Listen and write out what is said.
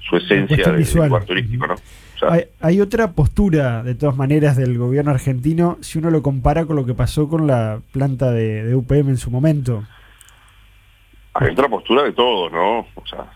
su esencia cuestión del visual. lugar turístico, ¿no? O sea, Hay otra postura, de todas maneras, del gobierno argentino, si uno lo compara con lo que pasó con la planta de UPM en su momento. hay otra postura de todos, ¿no? O sea,